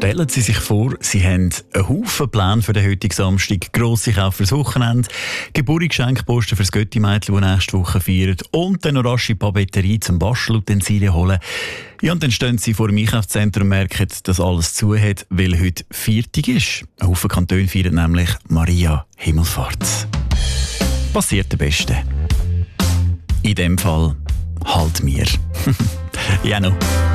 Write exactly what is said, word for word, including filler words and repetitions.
Stellen Sie sich vor, Sie haben einen Haufen Pläne für den heutigen Samstag, grosse Kauf fürs Wochenende, Geburtstagsgeschenkposten fürs Götti-Mädchen, das nächste Woche feiert, und dann noch rasche Papeterie zum Bastelutensilien holen. Ja, und dann stehen Sie vor dem Einkaufszentrum und merken, dass alles zu hat, weil heute Viertag ist. Ein Haufen Kantone feiern nämlich Maria Himmelfahrt. Passiert der Beste. In dem Fall halt mir. Ja, no.